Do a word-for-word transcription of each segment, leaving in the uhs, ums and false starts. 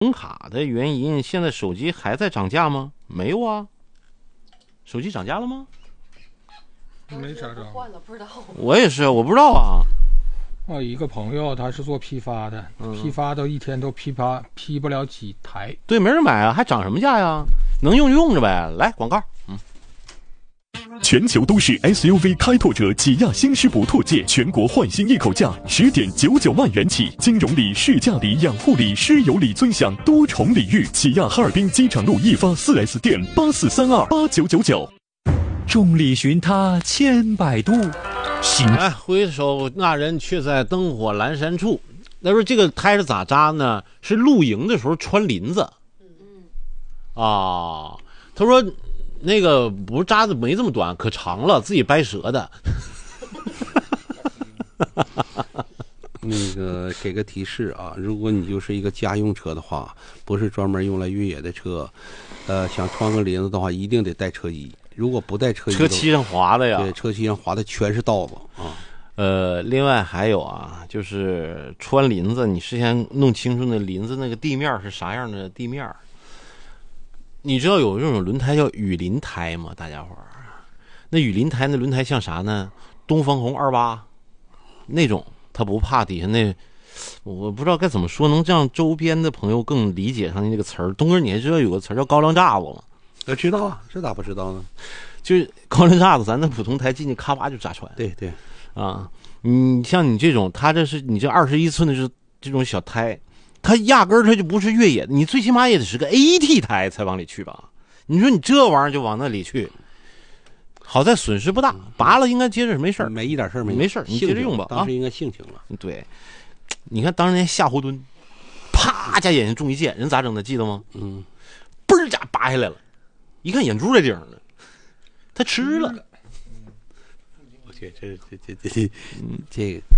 充卡的原因，现在手机还在涨价吗？没有啊，手机涨价了吗？ 没啥涨， 换了不知道。 我也是，我不知道啊。 我一个朋友他是做批发的，嗯、批发都一天都批发批不了几台。 对，没人买啊，还涨什么价呀？能用就用着呗。来广告，嗯。 全球都市 S U V 开拓者起亚新势博拓界全国换新一口价十点九九万元起，金融礼、试驾礼、养护礼、师友礼尊享多重礼遇。起亚哈尔滨机场路一发四 S 店八四三二八九九九。 众里寻他千百度。 哎，回首那人却在灯火阑珊处。他说这个胎是咋扎呢？是露营的时候穿林子。啊，他说那个不是扎的没这么短，可长了，自己掰折的。 那个给个提示啊，如果你就是一个家用车的话，不是专门用来越野的车，呃，想穿个林子的话，一定得带车衣。如果不带车衣， 车漆上划的呀。 对，车漆上划的全是道子啊。 呃，另外还有啊，就是穿林子，你事先弄清楚那林子那个地面是啥样的地面。你知道有这种轮胎叫雨林胎吗？大家伙儿，那雨林胎那轮胎像啥呢？东方红二八那种，它不怕底下那，我不知道该怎么说，能让周边的朋友更理解上那个词儿。东哥，你还知道有个词儿叫高粱炸子吗？ 呃，知道啊，这咋不知道呢？ 就是高粱炸子，咱那普通胎进去咔吧就炸穿。 对对， 啊，你像你这种，它这是你这二十一寸的是这种小胎，它压根儿它就不是越野的，你最起码也得是个 A T 胎才往里去吧？你说你这玩意儿就往那里去，好在损失不大，拔了应该接着没事儿， 没一点事儿，没没事儿，你接着用吧。 当时应该性情了。 对，你看当年夏侯惇，啪家眼睛中一箭，人咋整的？记得吗？ 嗯， 嘣儿家拔下来了，一看眼珠在顶上呢，他吃了。 我去，这这这这这，嗯，这个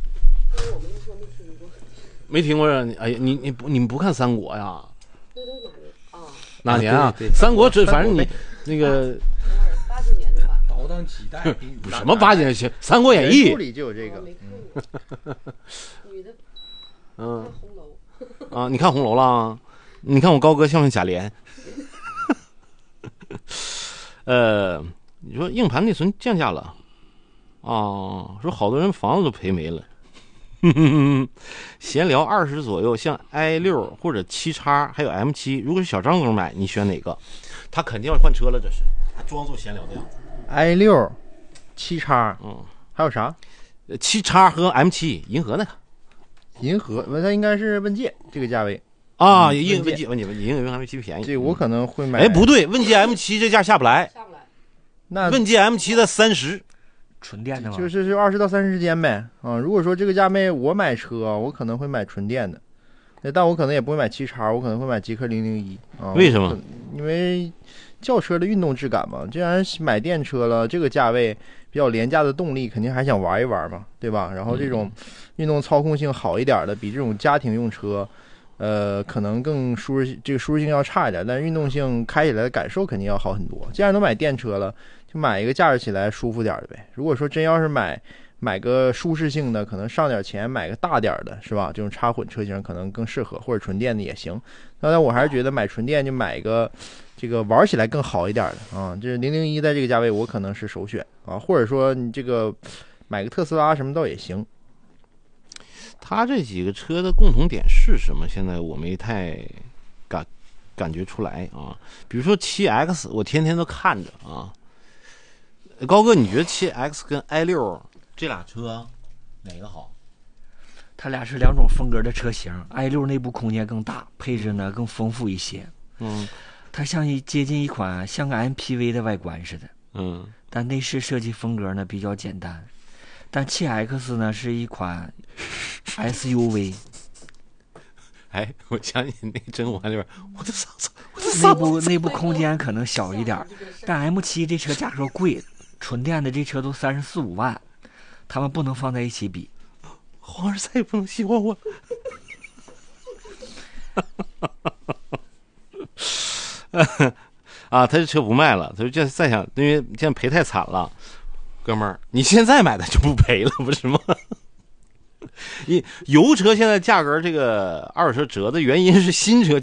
没听过啊？哎呀，你你不你们不看三国呀？ 那都哪年啊？ 哪年啊？ 对对三国这反正你那个八几年的吧？ 倒腾几代， 什么八几年？《三国演义》 里就有这个。 没看过。女的。 嗯。 红楼。 啊，你看红楼了？你看我高哥像不像贾琏？呃，你说硬盘内存降价了啊？说好多人房子都赔没了。闲聊二十左右，像 i 六或者七叉还有 M 七，如果是小张总买，你选哪个？他肯定要换车了，这是他装作闲聊的样子。 i 六、七叉， 嗯， 还有啥？ 七叉和 M 七，银河那个。 银河，它应该是问界这个价位啊，银问界问界问界，银河 M 七便宜。 这我可能会买。 哎，不对，问界 M 七这价下不来， 下不来。 那问界 M 七的三十。 纯电的吗？ 就是就二十到三十之间呗。啊，如果说这个价位我买车，我可能会买纯电的，但我可能也不会买七叉，我可能会买极氪零零一。啊， 为什么？ 因为轿车的运动质感嘛。既然买电车了，这个价位比较廉价的动力，肯定还想玩一玩嘛，对吧？然后这种运动操控性好一点的，比这种家庭用车，呃，可能更舒适，这个舒适性要差一点，但是运动性开起来的感受肯定要好很多。既然都买电车了，就买一个驾驶起来舒服点的呗。如果说真要是买买个舒适性的，可能上点钱买个大点的，是吧？这种插混车型可能更适合，或者纯电的也行。当然，我还是觉得买纯电就买一个这个玩起来更好一点的啊。这零零一在这个价位，我可能是首选啊，或者说你这个买个特斯拉什么倒也行。 它这几个车的共同点是什么？现在我没太感感觉出来啊。比如说 七 X， 我天天都看着啊。高哥，你觉得 七 X 跟 i 六这俩车哪个好？ 它俩是两种风格的车型 ，i 六内部空间更大，配置呢更丰富一些。 嗯， 它像一接近一款像个 M P V 的外观似的。 嗯， 但内饰设计风格呢比较简单。但 七 X 呢是一款 S U V。 哎，我想起那《甄嬛》里边，我的嫂子，我的嫂子，内部内部空间可能小一点，但 M 七 这车价格贵，纯电的这车都三十四五万，他们不能放在一起比。 皇儿再也不能喜欢我了。啊，他这车不卖了，他说这再想，因为现在赔太惨了，哥们儿，你现在买的就不赔了，不是吗？ 你油车现在价格这个二手车折的原因是新车